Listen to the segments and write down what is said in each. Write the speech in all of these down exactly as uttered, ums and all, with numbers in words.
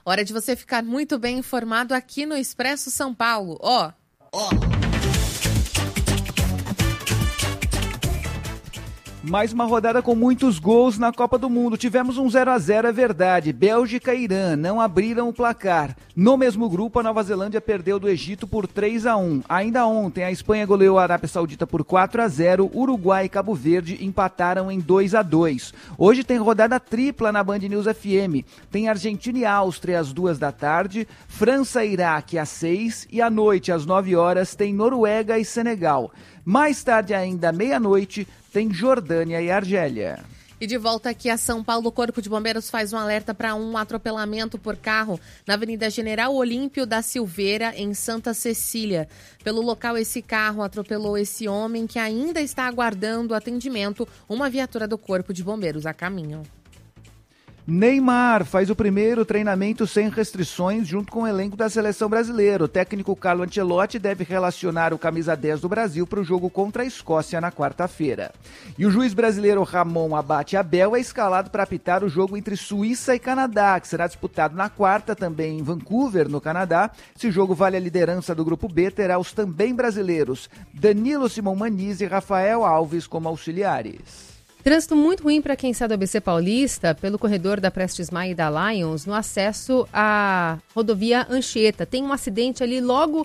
Hora de você ficar muito bem informado aqui no Expresso São Paulo. Ó, ó. Mais uma rodada com muitos gols na Copa do Mundo. Tivemos um zero a zero, é verdade. Bélgica e Irã não abriram o placar. No mesmo grupo, a Nova Zelândia perdeu do Egito por três a um. Ainda ontem, a Espanha goleou a Arábia Saudita por quatro a zero. Uruguai e Cabo Verde empataram em dois a dois. Hoje tem rodada tripla na Band News F M. Tem Argentina e Áustria às duas da tarde, França e Iraque às seis e à noite, às nove horas, tem Noruega e Senegal. Mais tarde ainda, meia-noite, tem Jordânia e Argélia. E de volta aqui a São Paulo, o Corpo de Bombeiros faz um alerta para um atropelamento por carro na Avenida General Olímpio da Silveira, em Santa Cecília. Pelo local, esse carro atropelou esse homem que ainda está aguardando atendimento. Uma viatura do Corpo de Bombeiros a caminho. Neymar faz o primeiro treinamento sem restrições junto com o elenco da seleção brasileira. O técnico Carlo Ancelotti deve relacionar o camisa dez do Brasil para o jogo contra a Escócia na quarta-feira. E o juiz brasileiro Ramon Abate Abel é escalado para apitar o jogo entre Suíça e Canadá, que será disputado na quarta, também em Vancouver, no Canadá. Esse jogo vale a liderança do Grupo B, terá os também brasileiros Danilo Simão Maniz e Rafael Alves como auxiliares. Trânsito muito ruim para quem sai do A B C Paulista pelo corredor da Prestes Maia e da Lions no acesso à rodovia Anchieta. Tem um acidente ali logo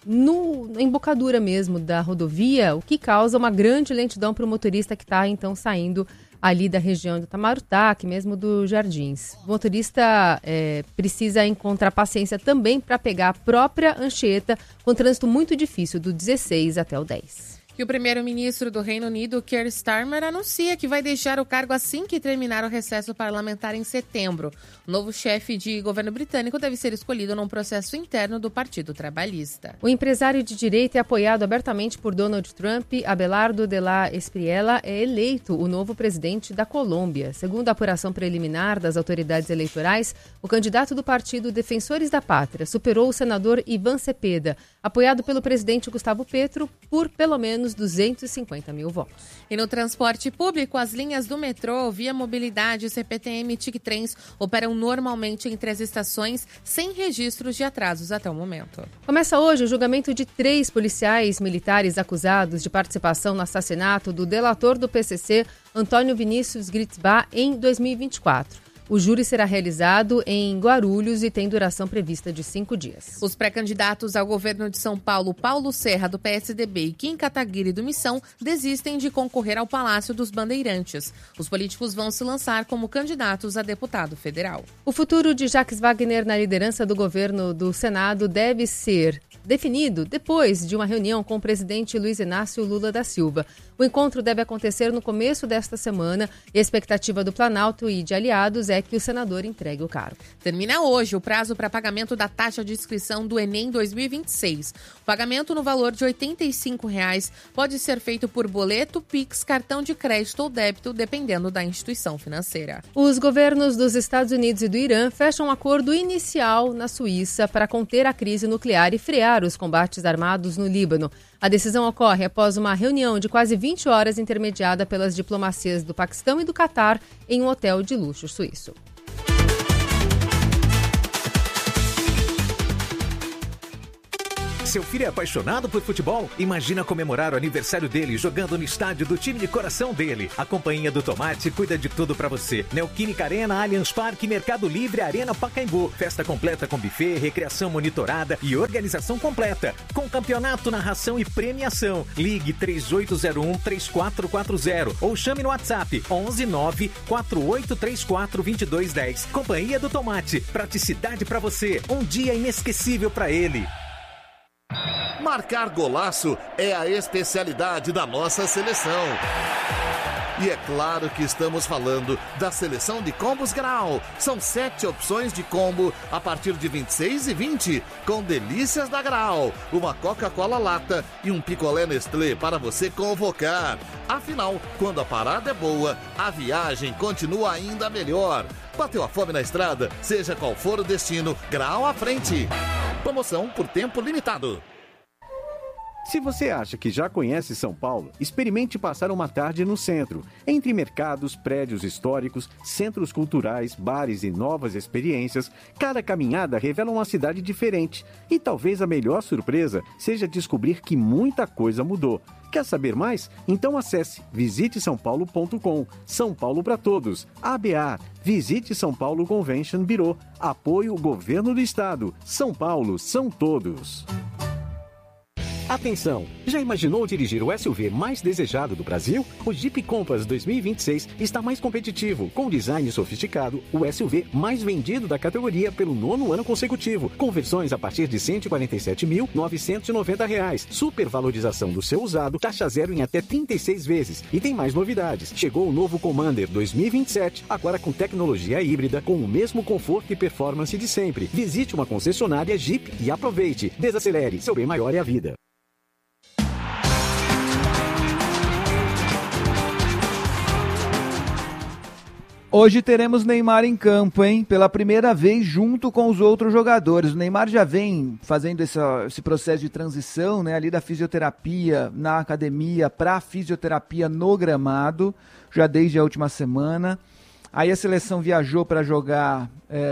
no, na embocadura mesmo da rodovia, o que causa uma grande lentidão para o motorista que está então saindo ali da região do Tamarutaque, mesmo do Jardins. O motorista é, precisa encontrar paciência também para pegar a própria Anchieta, com trânsito muito difícil do dezesseis até o dez. E o primeiro-ministro do Reino Unido, Keir Starmer, anuncia que vai deixar o cargo assim que terminar o recesso parlamentar em setembro. O novo chefe de governo britânico deve ser escolhido num processo interno do Partido Trabalhista. O empresário de direita e apoiado abertamente por Donald Trump, Abelardo de la Espriella, é eleito o novo presidente da Colômbia. Segundo a apuração preliminar das autoridades eleitorais, o candidato do partido Defensores da Pátria superou o senador Ivan Cepeda, apoiado pelo presidente Gustavo Petro, por pelo menos duzentos e cinquenta mil votos. E no transporte público, as linhas do metrô, Via Mobilidade, C P T M e TIC-Trens operam normalmente entre as estações, sem registros de atrasos até o momento. Começa hoje o julgamento de três policiais militares acusados de participação no assassinato do delator do P C C, Antônio Vinícius Gritzbach, em dois mil e vinte e quatro. O júri será realizado em Guarulhos e tem duração prevista de cinco dias. Os pré-candidatos ao governo de São Paulo, Paulo Serra, do P S D B, e Kim Kataguiri, do Missão, desistem de concorrer ao Palácio dos Bandeirantes. Os políticos vão se lançar como candidatos a deputado federal. O futuro de Jacques Wagner na liderança do governo do Senado deve ser definido depois de uma reunião com o presidente Luiz Inácio Lula da Silva. O encontro deve acontecer no começo desta semana e a expectativa do Planalto e de aliados é que o senador entregue o cargo. Termina hoje o prazo para pagamento da taxa de inscrição do Enem dois mil e vinte e seis. O pagamento no valor de oitenta e cinco reais pode ser feito por boleto, Pix, cartão de crédito ou débito, dependendo da instituição financeira. Os governos dos Estados Unidos e do Irã fecham um acordo inicial na Suíça para conter a crise nuclear e frear os combates armados no Líbano. A decisão ocorre após uma reunião de quase vinte horas intermediada pelas diplomacias do Paquistão e do Catar em um hotel de luxo suíço. Seu filho é apaixonado por futebol? Imagina comemorar o aniversário dele jogando no estádio do time de coração dele. A Companhia do Tomate cuida de tudo pra você. Neoquímica Arena, Allianz Parque, Mercado Livre, Arena Pacaembu. Festa completa com buffet, recreação monitorada e organização completa. Com campeonato, narração e premiação. Ligue três oito zero um, três quatro quatro zero ou chame no WhatsApp onze nove quatro oito três quatro dois dois um zero. Companhia do Tomate. Praticidade pra você. Um dia inesquecível pra ele. Marcar golaço é a especialidade da nossa seleção. E é claro que estamos falando da seleção de combos Grau. São sete opções de combo a partir de vinte e seis e vinte, com delícias da Grau, uma Coca-Cola lata e um picolé Nestlé para você convocar. Afinal, quando a parada é boa, a viagem continua ainda melhor. Bateu a fome na estrada? Seja qual for o destino, Grau à frente. Promoção por tempo limitado. Se você acha que já conhece São Paulo, experimente passar uma tarde no centro. Entre mercados, prédios históricos, centros culturais, bares e novas experiências, cada caminhada revela uma cidade diferente. E talvez a melhor surpresa seja descobrir que muita coisa mudou. Quer saber mais? Então acesse visite são paulo ponto com. São Paulo para todos. A B A. Visite São Paulo Convention Bureau. Apoio Governo do Estado. São Paulo são todos. Atenção! Já imaginou dirigir o S U V mais desejado do Brasil? O Jeep Compass dois mil e vinte e seis está mais competitivo. Com design sofisticado, o S U V mais vendido da categoria pelo nono ano consecutivo. Com versões a partir de cento e quarenta e sete mil novecentos e noventa reais. Supervalorização do seu usado, taxa zero em até trinta e seis vezes. E tem mais novidades. Chegou o novo Commander dois mil e vinte e sete, agora com tecnologia híbrida, com o mesmo conforto e performance de sempre. Visite uma concessionária Jeep e aproveite. Desacelere, seu bem maior é a vida. Hoje teremos Neymar em campo, hein? Pela primeira vez junto com os outros jogadores. O Neymar já vem fazendo esse, esse processo de transição, né? Ali da fisioterapia na academia para a fisioterapia no gramado, já desde a última semana. Aí a seleção viajou para jogar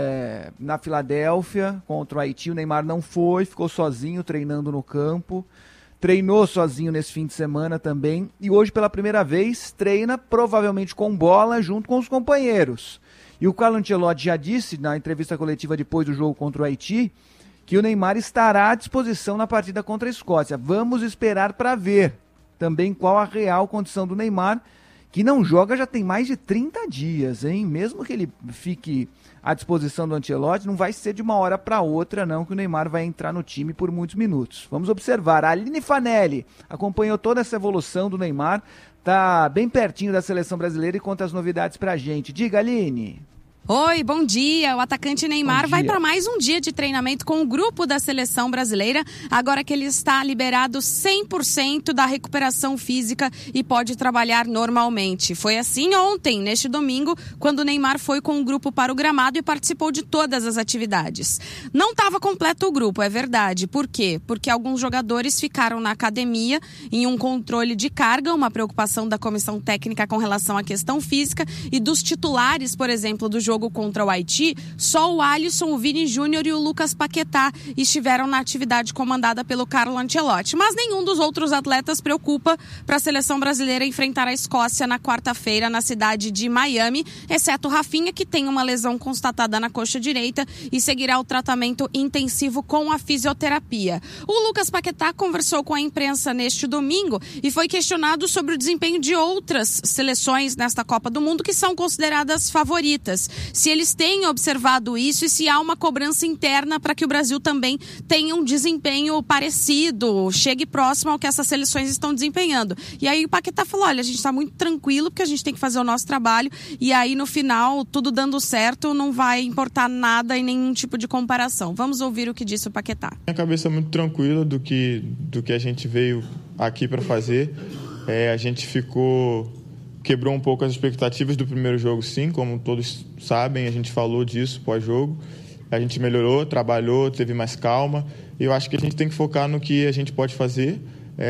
é, na Filadélfia contra o Haiti. O Neymar não foi, ficou sozinho treinando no campo. Treinou sozinho nesse fim de semana também e hoje pela primeira vez treina provavelmente com bola junto com os companheiros. E o Carlo Ancelotti já disse na entrevista coletiva depois do jogo contra o Haiti que o Neymar estará à disposição na partida contra a Escócia. Vamos esperar para ver também qual a real condição do Neymar, que não joga já tem mais de trinta dias, hein? Mesmo que ele fique à disposição do Ancelotti, não vai ser de uma hora para outra, não, que o Neymar vai entrar no time por muitos minutos. Vamos observar. A Aline Fanelli acompanhou toda essa evolução do Neymar, tá bem pertinho da seleção brasileira e conta as novidades pra gente. Diga, Aline. Oi, bom dia. O atacante Neymar vai para mais um dia de treinamento com o grupo da seleção brasileira, agora que ele está liberado cem por cento da recuperação física e pode trabalhar normalmente. Foi assim ontem, neste domingo, quando o Neymar foi com o grupo para o gramado e participou de todas as atividades. Não estava completo o grupo, é verdade. Por quê? Porque alguns jogadores ficaram na academia em um controle de carga, uma preocupação da comissão técnica com relação à questão física, e dos titulares, por exemplo, do jogo contra o Haiti, só o Alisson, o Vini Júnior e o Lucas Paquetá estiveram na atividade comandada pelo Carlo Ancelotti. Mas nenhum dos outros atletas preocupa para a seleção brasileira enfrentar a Escócia na quarta-feira na cidade de Miami, exceto o Rafinha, que tem uma lesão constatada na coxa direita e seguirá o tratamento intensivo com a fisioterapia. O Lucas Paquetá conversou com a imprensa neste domingo e foi questionado sobre o desempenho de outras seleções nesta Copa do Mundo que são consideradas favoritas. Se eles têm observado isso e se há uma cobrança interna para que o Brasil também tenha um desempenho parecido, chegue próximo ao que essas seleções estão desempenhando. E aí o Paquetá falou, olha, a gente está muito tranquilo porque a gente tem que fazer o nosso trabalho e aí no final, tudo dando certo, não vai importar nada em nenhum tipo de comparação. Vamos ouvir o que disse o Paquetá. Minha cabeça é muito tranquila do que, do que a gente veio aqui para fazer. É, a gente ficou... Quebrou um pouco as expectativas do primeiro jogo, sim, como todos sabem, a gente falou disso pós-jogo. A gente melhorou, trabalhou, teve mais calma. E eu acho que a gente tem que focar no que a gente pode fazer.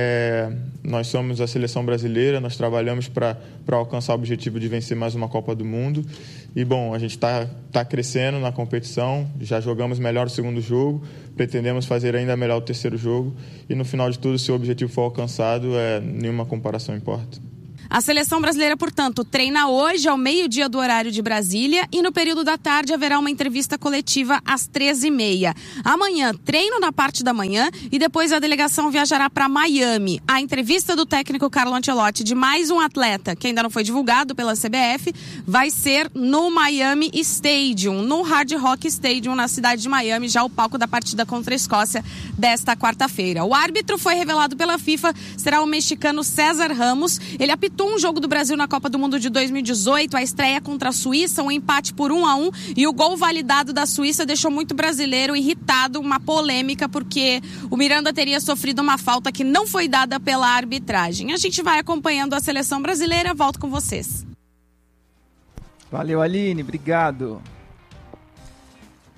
É, nós somos a seleção brasileira, nós trabalhamos para alcançar o objetivo de vencer mais uma Copa do Mundo. E, bom, a gente está tá crescendo na competição, já jogamos melhor o segundo jogo, pretendemos fazer ainda melhor o terceiro jogo. E, no final de tudo, se o objetivo for alcançado, é, nenhuma comparação importa. A seleção brasileira, portanto, treina hoje ao meio-dia do horário de Brasília e no período da tarde haverá uma entrevista coletiva às treze e meia. Amanhã, treino na parte da manhã e depois a delegação viajará para Miami. A entrevista do técnico Carlo Ancelotti de mais um atleta, que ainda não foi divulgado pela C B F, vai ser no Miami Stadium, no Hard Rock Stadium, na cidade de Miami, já o palco da partida contra a Escócia desta quarta-feira. O árbitro foi revelado pela FIFA, será o mexicano César Ramos. Ele apitou um jogo do Brasil na Copa do Mundo de dois mil e dezoito, a estreia contra a Suíça, um empate por um a um, e o gol validado da Suíça deixou muito brasileiro irritado, uma polêmica, porque o Miranda teria sofrido uma falta que não foi dada pela arbitragem. A gente vai acompanhando a seleção brasileira, volto com vocês. Valeu, Aline, obrigado.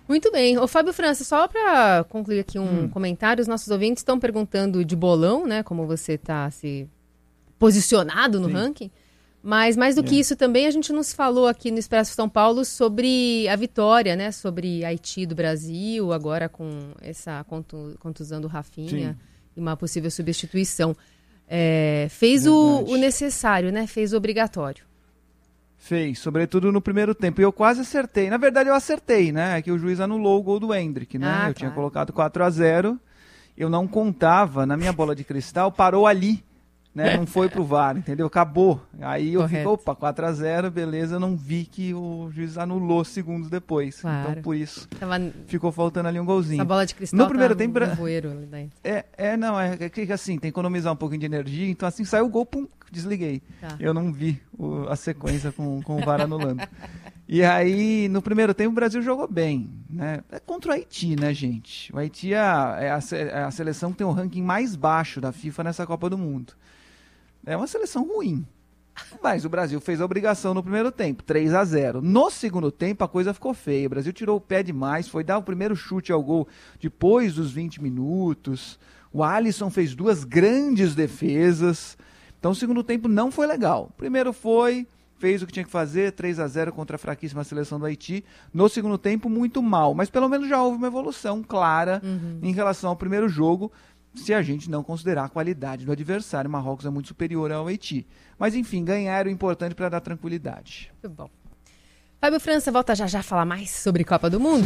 Muito bem. Ô, Fábio França, só para concluir aqui um hum. comentário, os nossos ouvintes estão perguntando de bolão, né? Como você está se posicionado no Sim. ranking. Mas mais do é. que isso também, a gente nos falou aqui no Expresso São Paulo sobre a vitória, né? Sobre Haiti do Brasil, agora com essa contusão do Rafinha Sim. e uma possível substituição. É, fez o, o necessário, né? Fez o obrigatório. Fez, sobretudo no primeiro tempo. E eu quase acertei. Na verdade, eu acertei, né? É que o juiz anulou o gol do Hendrick, né? Ah, eu claro. tinha colocado quatro a zero. Eu não contava, na minha bola de cristal, parou ali. Né? Não foi pro V A R, entendeu? Acabou. Aí eu fico, opa, quatro a zero, beleza. Eu não vi que o juiz anulou segundos depois. Claro. Então, por isso, Tava... ficou faltando ali um golzinho. Essa bola de cristal no primeiro tá tempo no voeiro, né? é, é, não, é, é que assim, tem que economizar um pouquinho de energia. Então, assim, saiu o gol, pum, desliguei. Tá. Eu não vi o, a sequência com, com o V A R anulando. E aí, no primeiro tempo, o Brasil jogou bem, né? É contra o Haiti, né, gente? O Haiti é a, é, a, é a seleção que tem o ranking mais baixo da FIFA nessa Copa do Mundo. É uma seleção ruim. Mas o Brasil fez a obrigação no primeiro tempo, três a zero. No segundo tempo, a coisa ficou feia. O Brasil tirou o pé demais, foi dar o primeiro chute ao gol depois dos vinte minutos. O Alisson fez duas grandes defesas. Então, o segundo tempo não foi legal. O primeiro foi, fez o que tinha que fazer, três a zero contra a fraquíssima seleção do Haiti. No segundo tempo, muito mal. Mas pelo menos já houve uma evolução clara uhum. em relação ao primeiro jogo, se a gente não considerar a qualidade do adversário. Marrocos é muito superior ao Haiti. Mas, enfim, ganhar é o importante para dar tranquilidade. Muito bom. Fábio França volta já já a falar mais sobre Copa do Mundo.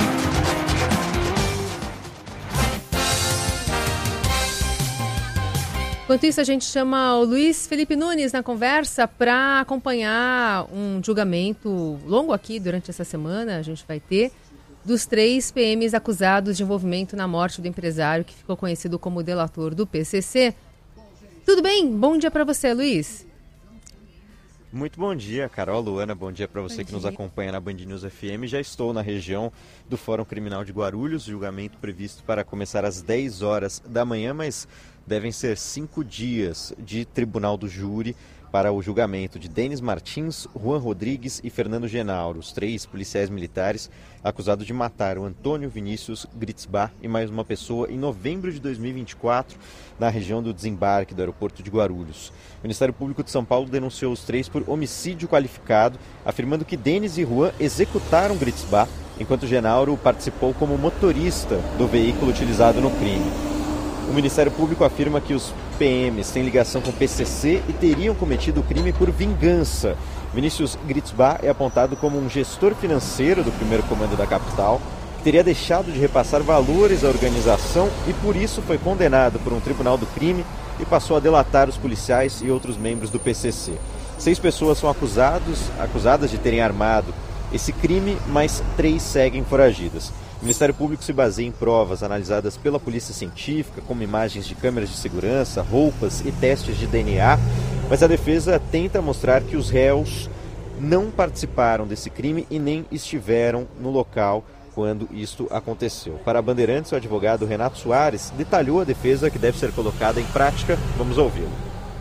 Enquanto isso, a gente chama o Luiz Felipe Nunes na conversa para acompanhar um julgamento longo aqui durante essa semana. A gente vai ter dos três P Ms acusados de envolvimento na morte do empresário que ficou conhecido como delator do P C C. Tudo bem? Bom dia para você, Luiz. Muito bom dia, Carol, Luana, bom dia para você bom que dia. nos acompanha na Band News F M. Já estou na região do Fórum Criminal de Guarulhos, julgamento previsto para começar às dez horas da manhã, mas devem ser cinco dias de tribunal do júri para o julgamento de Denis Martins, Juan Rodrigues e Fernando Genauro, os três policiais militares acusados de matar o Antônio Vinícius Gritzbach e mais uma pessoa em novembro de dois mil e vinte e quatro, na região do desembarque do aeroporto de Guarulhos. O Ministério Público de São Paulo denunciou os três por homicídio qualificado, afirmando que Denis e Juan executaram Gritzbach, enquanto Genauro participou como motorista do veículo utilizado no crime. O Ministério Público afirma que os P Ms têm ligação com o P C C e teriam cometido o crime por vingança. Vinícius Gritzbach é apontado como um gestor financeiro do primeiro comando da capital, que teria deixado de repassar valores à organização e por isso foi condenado por um tribunal do crime e passou a delatar os policiais e outros membros do P C C. Seis pessoas são acusados, acusadas de terem armado esse crime, mas três seguem foragidas. O Ministério Público se baseia em provas analisadas pela Polícia Científica, como imagens de câmeras de segurança, roupas e testes de D N A, mas a defesa tenta mostrar que os réus não participaram desse crime e nem estiveram no local quando isto aconteceu. Para a Bandeirantes, o advogado Renato Soares detalhou a defesa que deve ser colocada em prática. Vamos ouvi-lo.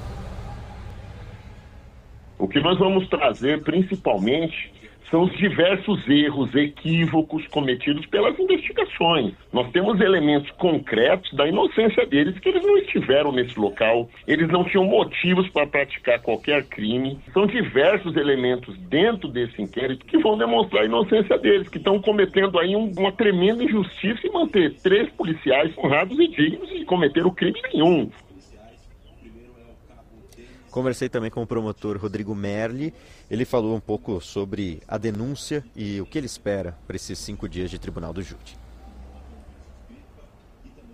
O que nós vamos trazer, principalmente, são os diversos erros, equívocos cometidos pelas investigações. Nós temos elementos concretos da inocência deles, que eles não estiveram nesse local, eles não tinham motivos para praticar qualquer crime. São diversos elementos dentro desse inquérito que vão demonstrar a inocência deles, que estão cometendo aí um, uma tremenda injustiça em manter três policiais honrados e dignos de cometer o crime nenhum. Conversei também com o promotor Rodrigo Merli. Ele falou um pouco sobre a denúncia e o que ele espera para esses cinco dias de tribunal do júri.